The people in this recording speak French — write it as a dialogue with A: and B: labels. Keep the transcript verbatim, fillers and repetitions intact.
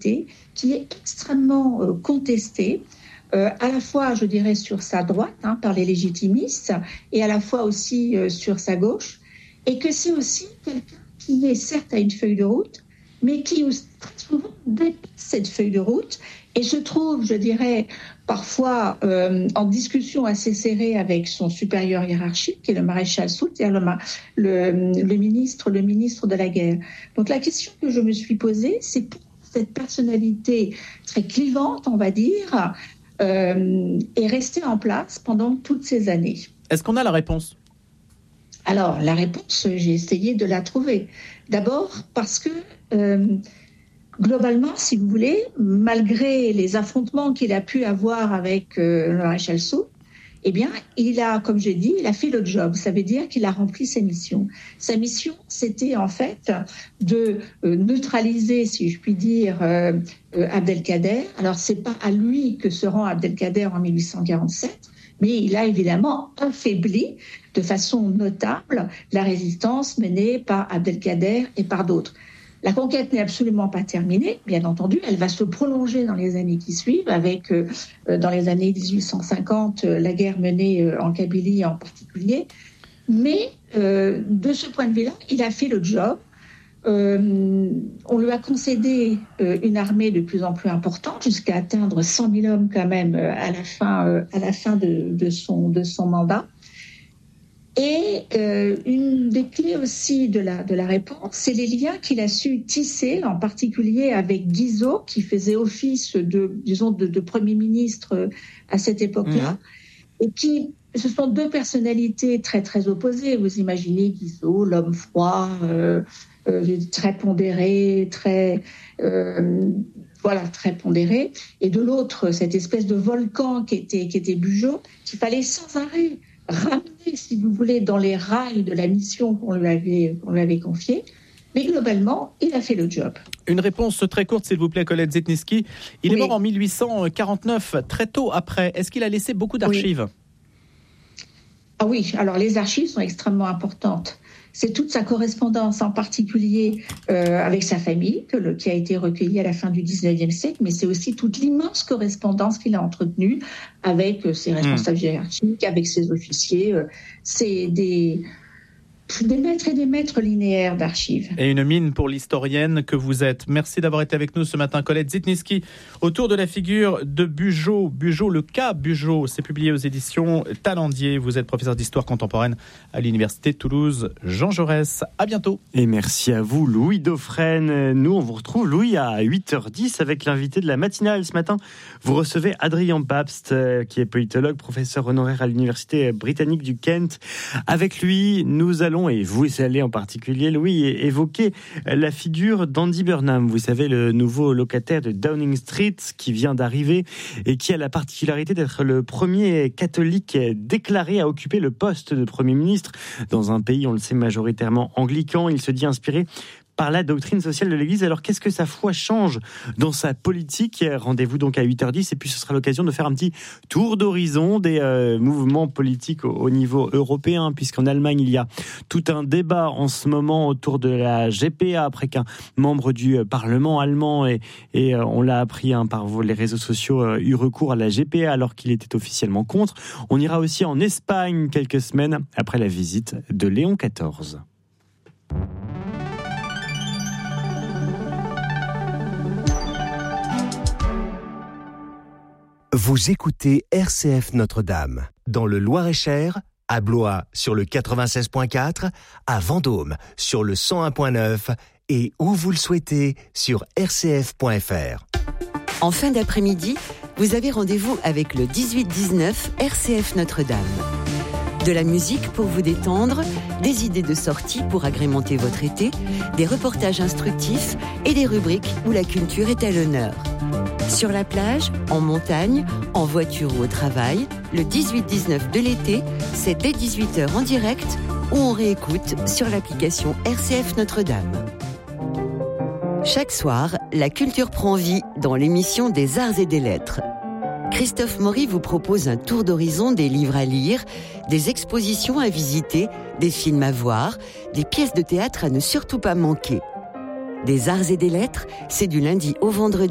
A: personnalité qui est extrêmement euh, contestée, euh, à la fois, je dirais, sur sa droite, hein, par les légitimistes, et à la fois aussi euh, sur sa gauche, et que c'est aussi quelqu'un qui est certes à une feuille de route, mais qui très souvent dépasse cette feuille de route et se trouve, je dirais, parfois euh, en discussion assez serrée avec son supérieur hiérarchique, qui est le maréchal Soult, c'est-à-dire le, le, le, ministre, le ministre de la guerre. Donc la question que je me suis posée, c'est pour cette personnalité très clivante, on va dire, euh, est restée en place pendant toutes ces années.
B: Est-ce qu'on a la réponse ?
A: Alors, la réponse, j'ai essayé de la trouver. D'abord parce que, euh, globalement, si vous voulez, malgré les affrontements qu'il a pu avoir avec euh, le maréchal Soult, eh bien, il a, comme j'ai dit, il a fait le job. Ça veut dire qu'il a rempli sa mission. Sa mission, c'était en fait de euh, neutraliser, si je puis dire, euh, euh, Abdelkader. Alors, c'est pas à lui que se rend Abdelkader en mille huit cent quarante-sept, mais il a évidemment affaibli de façon notable la résistance menée par Abdelkader et par d'autres. La conquête n'est absolument pas terminée, bien entendu, elle va se prolonger dans les années qui suivent, avec, euh, dans les années dix-huit cent cinquante, euh, la guerre menée euh, en Kabylie en particulier. Mais euh, de ce point de vue-là, il a fait le job. Euh, on lui a concédé euh, une armée de plus en plus importante, jusqu'à atteindre cent mille hommes quand même euh, à la fin, euh, à la fin de, de, son, de son mandat. Et euh, une des clés aussi de la, de la réponse, c'est les liens qu'il a su tisser, en particulier avec Guizot, qui faisait office de, disons, de, de Premier ministre à cette époque-là, mmh. et qui, ce sont deux personnalités très, très opposées. Vous imaginez Guizot, l'homme froid, euh, euh, très pondéré, très... Euh, Voilà, très pondéré. Et de l'autre, cette espèce de volcan qui était, qui était Bugeaud, qu'il fallait sans arrêt ramener, si vous voulez, dans les rails de la mission qu'on lui avait, qu'on lui avait confiée. Mais globalement, il a fait le job.
B: Une réponse très courte, s'il vous plaît, Colette Zitniski. Il oui. est mort en mille huit cent quarante-neuf, très tôt après. Est-ce qu'il a laissé beaucoup d'archives ?
A: Oui. Ah oui, alors les archives sont extrêmement importantes. C'est toute sa correspondance, en particulier euh, avec sa famille, que le, qui a été recueillie à la fin du dix-neuvième siècle, mais c'est aussi toute l'immense correspondance qu'il a entretenue avec euh, ses responsables mmh. hiérarchiques, avec ses officiers. Euh, c'est des... des maîtres et des maîtres linéaires d'archives.
B: Et une mine pour l'historienne que vous êtes. Merci d'avoir été avec nous ce matin, Colette Zitniski, autour de la figure de Bugeaud. Bugeaud, le cas Bugeaud, c'est publié aux éditions Talendier. Vous êtes professeur d'histoire contemporaine à l'université de Toulouse. Jean Jaurès, à bientôt.
C: Et merci à vous, Louis Dauphren. Nous, on vous retrouve, Louis, à huit heures dix avec l'invité de la matinale. Ce matin, vous recevez Adrien Pabst, qui est politologue, professeur honoraire à l'université britannique du Kent. Avec lui, nous allons et vous allez en particulier, Louis, évoquer la figure d'Andy Burnham. Vous savez, le nouveau locataire de Downing Street qui vient d'arriver et qui a la particularité d'être le premier catholique déclaré à occuper le poste de Premier ministre dans un pays, on le sait, majoritairement anglican. Il se dit inspiré par la doctrine sociale de l'Église. Alors, qu'est-ce que sa foi change dans sa politique ? Rendez-vous donc à huit heures dix et puis ce sera l'occasion de faire un petit tour d'horizon des euh, mouvements politiques au, au niveau européen, puisqu'en Allemagne, il y a tout un débat en ce moment autour de la G P A, après qu'un membre du euh, Parlement allemand, et, et euh, on l'a appris hein, par les réseaux sociaux, euh, eut recours à la G P A alors qu'il était officiellement contre. On ira aussi en Espagne quelques semaines après la visite de Léon quatorze.
D: Vous écoutez R C F Notre-Dame, dans le Loir-et-Cher, à Blois sur le quatre-vingt-seize virgule quatre, à Vendôme sur le cent un virgule neuf et où vous le souhaitez sur r c f point f r.
E: En fin d'après-midi, vous avez rendez-vous avec le dix-huit dix-neuf R C F Notre-Dame. De la musique pour vous détendre, des idées de sortie pour agrémenter votre été, des reportages instructifs et des rubriques où la culture est à l'honneur. Sur la plage, en montagne, en voiture ou au travail, le dix-huit dix-neuf de l'été, c'est dès dix-huit heures en direct ou on réécoute sur l'application R C F Notre-Dame. Chaque soir, la culture prend vie dans l'émission des Arts et des Lettres. Christophe Maury vous propose un tour d'horizon des livres à lire, des expositions à visiter, des films à voir, des pièces de théâtre à ne surtout pas manquer. Des Arts et des Lettres, c'est du lundi au vendredi